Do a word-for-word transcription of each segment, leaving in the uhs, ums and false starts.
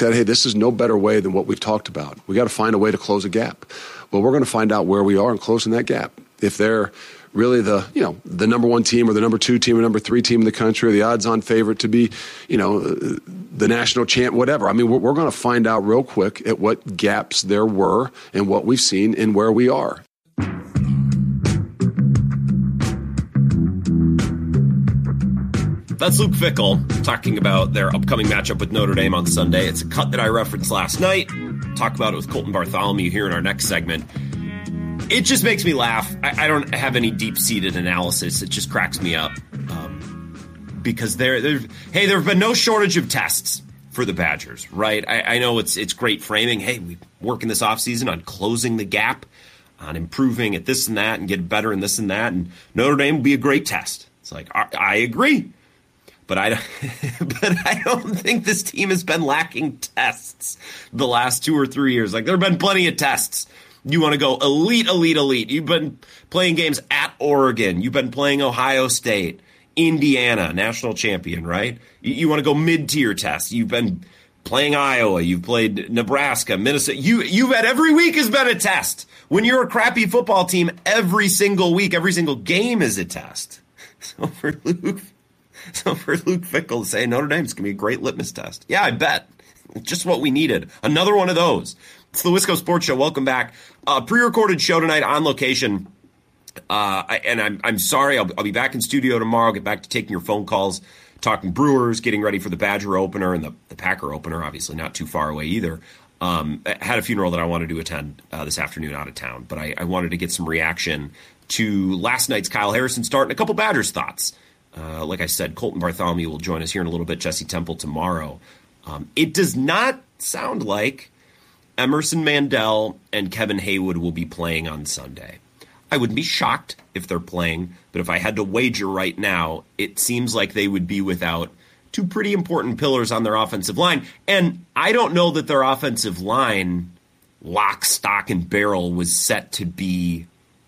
that, hey, this is no better way than what we've talked about. We got to find a way to close a gap. Well, we're going to find out where we are and closing that gap. If they're really the, you know, the number one team or the number two team or number three team in the country or the odds-on favorite to be, you know, the national champ, whatever. I mean, we're, we're going to find out real quick at what gaps there were and what we've seen and where we are. That's Luke Fickell talking about their upcoming matchup with Notre Dame on Sunday. It's a cut that I referenced last night. Talk about it with Colton Bartholomew here in our next segment. It just makes me laugh. I, I don't have any deep-seated analysis. It just cracks me up. Um, because there, there, hey, there have been no shortage of tests for the Badgers, right? I, I know it's it's great framing. Hey, we work in this offseason on closing the gap, on improving at this and that, and getting better in this and that. And Notre Dame will be a great test. It's like, I, I agree. But I, but I don't think this team has been lacking tests the last two or three years. Like, there have been plenty of tests. You want to go elite, elite, elite. You've been playing games at Oregon. You've been playing Ohio State, Indiana, national champion, right? You, you want to go mid-tier tests. You've been playing Iowa. You've played Nebraska, Minnesota. You, you've had every week has been a test. When you're a crappy football team, every single week, every single game is a test. So for Luke... So for Luke Fickell to say Notre Dame's going to be a great litmus test. Yeah, I bet. Just what we needed. Another one of those. It's the Wisco Sports Show. Welcome back. Uh, pre-recorded show tonight on location. Uh, and I'm I'm sorry. I'll, I'll be back in studio tomorrow. I'll get back to taking your phone calls, talking Brewers, getting ready for the Badger opener and the, the Packer opener, obviously not too far away either. Um, I had a funeral that I wanted to attend uh, this afternoon out of town, but I, I wanted to get some reaction to last night's Kyle Harrison start and a couple Badgers thoughts. Uh, like I said, Colton Bartholomew will join us here in a little bit, Jesse Temple tomorrow. Um, it does not sound like Emerson Mandel and Kevin Haywood will be playing on Sunday. I wouldn't be shocked if they're playing, but if I had to wager right now, it seems like they would be without two pretty important pillars on their offensive line. And I don't know that their offensive line, lock, stock, and barrel, was set to be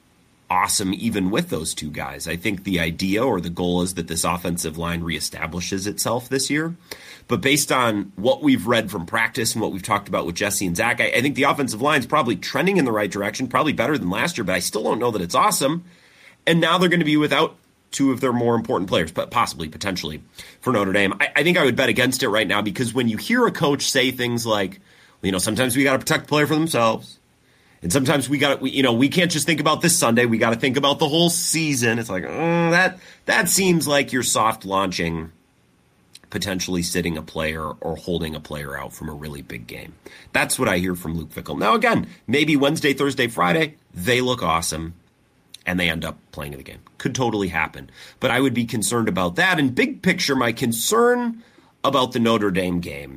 awesome even with those two guys. I think the idea or the goal is that this offensive line reestablishes itself this year. But based on what we've read from practice and what we've talked about with Jesse and Zach, I, I think the offensive line is probably trending in the right direction, probably better than last year, but I still don't know that it's awesome. And now they're going to be without two of their more important players, but possibly, potentially, for Notre Dame. I, I think I would bet against it right now because when you hear a coach say things like, you know, sometimes we got to protect the player for themselves. And sometimes we got, you know, we can't just think about this Sunday. We got to think about the whole season. It's like mm, that. That seems like you're soft launching, potentially sitting a player or holding a player out from a really big game. That's what I hear from Luke Fickell. Now, again, maybe Wednesday, Thursday, Friday, they look awesome, and they end up playing in the game. Could totally happen. But I would be concerned about that. And big picture, my concern about the Notre Dame game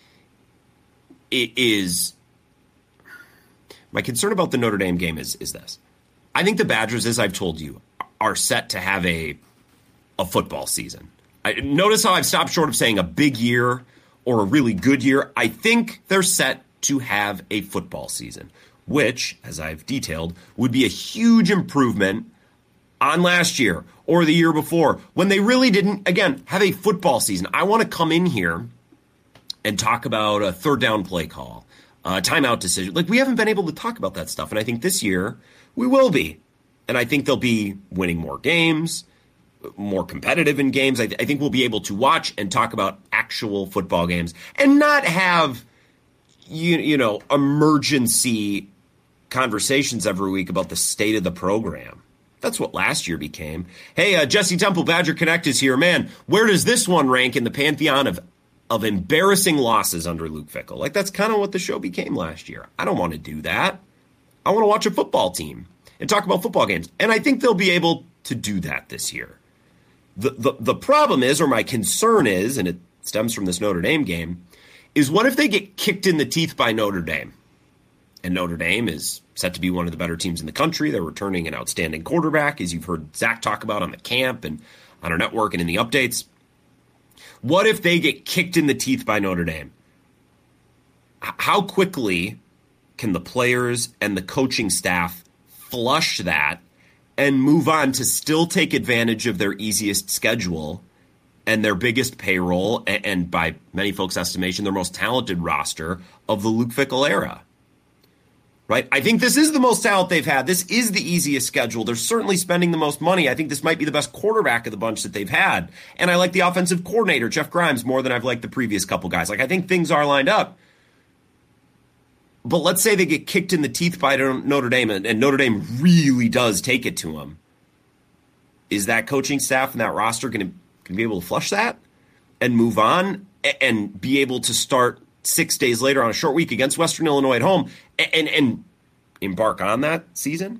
is. My concern about the Notre Dame game is, is this. I think the Badgers, as I've told you, are set to have a a football season. I, notice how I've stopped short of saying a big year or a really good year. I think they're set to have a football season, which, as I've detailed, would be a huge improvement on last year or the year before when they really didn't, again, have a football season. I want to come in here and talk about a third down play call. Uh, timeout decision. Like, we haven't been able to talk about that stuff. And I think this year we will be. And I think they'll be winning more games, more competitive in games. I, th- I think we'll be able to watch and talk about actual football games and not have, you, you know, emergency conversations every week about the state of the program. That's what last year became. Hey, uh, Jesse Temple, Badger Connect is here. Man, where does this one rank in the pantheon of of embarrassing losses under Luke Fickell? Like, that's kind of what the show became last year. I don't want to do that. I want to watch a football team and talk about football games. And I think they'll be able to do that this year. The, the, the problem is, or my concern is, and it stems from this Notre Dame game, is what if they get kicked in the teeth by Notre Dame? And Notre Dame is set to be one of the better teams in the country. They're returning an outstanding quarterback, as you've heard Zach talk about on the camp and on our network and in the updates. What if they get kicked in the teeth by Notre Dame? How quickly can the players and the coaching staff flush that and move on to still take advantage of their easiest schedule and their biggest payroll, and, and by many folks' estimation, their most talented roster of the Luke Fickell era. Right? I think this is the most talent they've had. This is the easiest schedule. They're certainly spending the most money. I think this might be the best quarterback of the bunch that they've had. And I like the offensive coordinator, Jeff Grimes, more than I've liked the previous couple guys. Like, I think things are lined up. But let's say they get kicked in the teeth by Notre Dame, and, and Notre Dame really does take it to them. Is that coaching staff and that roster going to be able to flush that and move on and be able to start six days later on a short week against Western Illinois at home and, and, and embark on that season?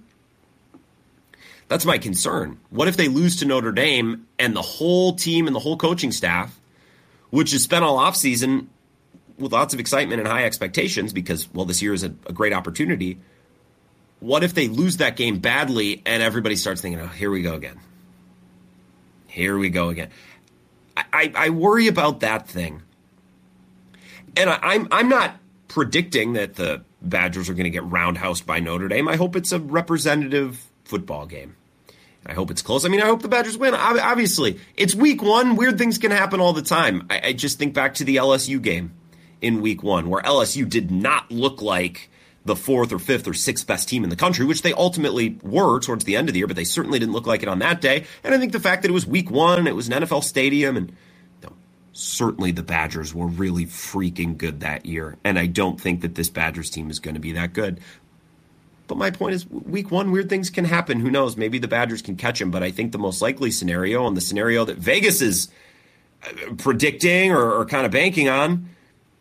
That's my concern. What if they lose to Notre Dame and the whole team and the whole coaching staff, which has spent all offseason with lots of excitement and high expectations because, well, this year is a, a great opportunity. What if they lose that game badly and everybody starts thinking, oh, here we go again. Here we go again. I, I, I worry about that thing. And I, I'm I'm not predicting that the Badgers are going to get roundhoused by Notre Dame. I hope it's a representative football game. I hope it's close. I mean, I hope the Badgers win. Obviously, it's week one. Weird things can happen all the time. I, I just think back to the L S U game in week one, where L S U did not look like the fourth or fifth or sixth best team in the country, which they ultimately were towards the end of the year, but they certainly didn't look like it on that day. And I think the fact that it was week one, it was an N F L stadium, and certainly the Badgers were really freaking good that year, and I don't think that this Badgers team is going to be that good. But my point is, week one, weird things can happen. Who knows? Maybe the Badgers can catch them, but I think the most likely scenario, and the scenario that Vegas is predicting or, or kind of banking on,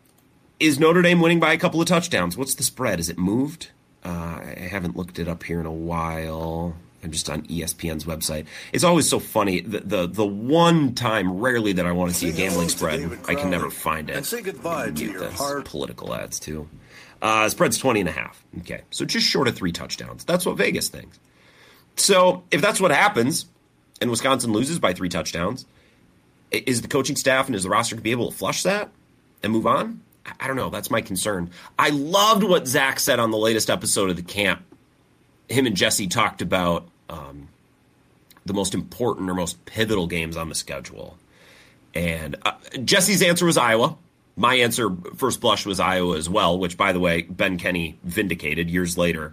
is Notre Dame winning by a couple of touchdowns. What's the spread? Is it moved? Uh, I haven't looked it up here in a while. I'm just on E S P N's website. It's always so funny. The the, the one time, rarely, that I want to see a gambling spread, I can never find it. And say goodbye to your heart. Political ads, too. Uh, spread's twenty and a half. Okay, so just short of three touchdowns. That's what Vegas thinks. So if that's what happens, and Wisconsin loses by three touchdowns, is the coaching staff and is the roster to be able to flush that and move on? I don't know. That's my concern. I loved what Zach said on the latest episode of The Camp. Him and Jesse talked about um, the most important or most pivotal games on the schedule. And uh, Jesse's answer was Iowa. My answer, first blush, was Iowa as well, which, by the way, Ben Kenny vindicated years later.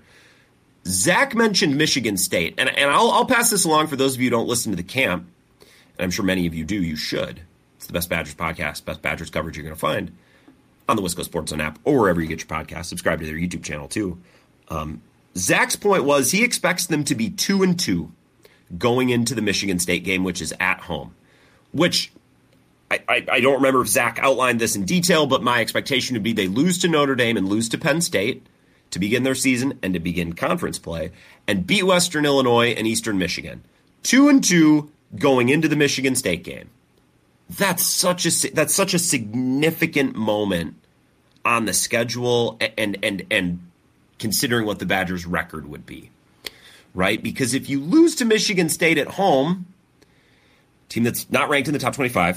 Zach mentioned Michigan State. And, and I'll, I'll pass this along for those of you who don't listen to The Camp. And I'm sure many of you do. You should. It's the best Badgers podcast, best Badgers coverage you're going to find on the Wisco Sports Zone app or wherever you get your podcast. Subscribe to their YouTube channel, too. Um, Zach's point was he expects them to be two and two going into the Michigan State game, which is at home, which I, I, I don't remember if Zach outlined this in detail, but my expectation would be they lose to Notre Dame and lose to Penn State to begin their season and to begin conference play and beat Western Illinois and Eastern Michigan. Two and two going into the Michigan State game. That's such a, that's such a significant moment on the schedule and, and, and, considering what the Badgers' record would be, right? Because if you lose to Michigan State at home, team that's not ranked in the top twenty-five,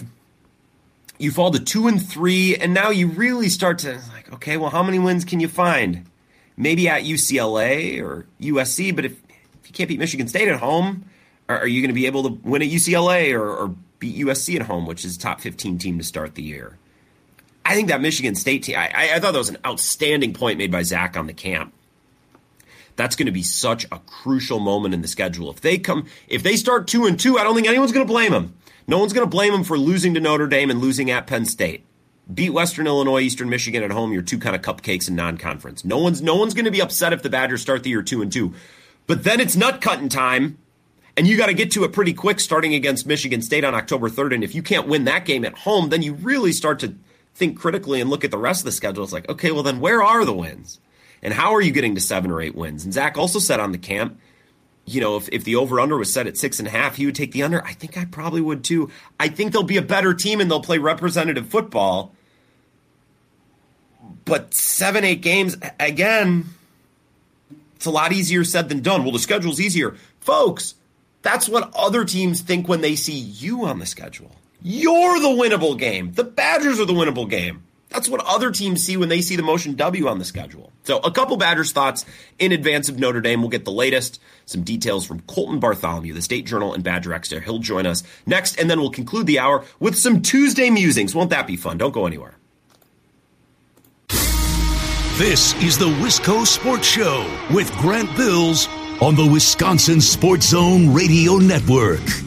you fall to two and three, and now you really start to like, okay, well, how many wins can you find? Maybe at U C L A or U S C, but if, if you can't beat Michigan State at home, are, are you going to be able to win at U C L A or, or beat U S C at home, which is a top fifteen team to start the year? I think that Michigan State team, I, I thought that was an outstanding point made by Zach on The Camp. That's going to be such a crucial moment in the schedule. If they come, if they start two and two, I don't think anyone's going to blame them. No one's going to blame them for losing to Notre Dame and losing at Penn State. Beat Western Illinois, Eastern Michigan at home. You're two kind of cupcakes in non-conference. No one's no one's going to be upset if the Badgers start the year two and two. But then it's nut cutting time, and you got to get to it pretty quick, starting against Michigan State on October third. And if you can't win that game at home, then you really start to think critically and look at the rest of the schedule. It's like, okay, well then where are the wins? And how are you getting to seven or eight wins? And Zach also said on The Camp, you know, if, if the over-under was set at six and a half, he would take the under. I think I probably would too. I think they'll be a better team and they'll play representative football. But seven, eight games, again, it's a lot easier said than done. Well, the schedule's easier. Folks, that's what other teams think when they see you on the schedule. You're the winnable game. The Badgers are the winnable game. That's what other teams see when they see the Motion W on the schedule. So a couple Badgers thoughts in advance of Notre Dame. We'll get the latest, some details from Colton Bartholomew, the State Journal and Badger Extra. He'll join us next, and then we'll conclude the hour with some Tuesday musings. Won't that be fun? Don't go anywhere. This is the Wisco Sports Show with Grant Bills on the Wisconsin Sports Zone Radio Network.